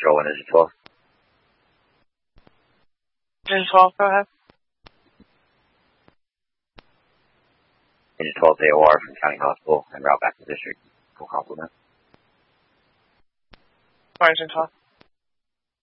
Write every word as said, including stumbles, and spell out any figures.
Patrol one, Engine twelve. Engine twelve, go ahead. Engine twelve A O R from County Hospital and route back to District. Full complement. Engine twelve.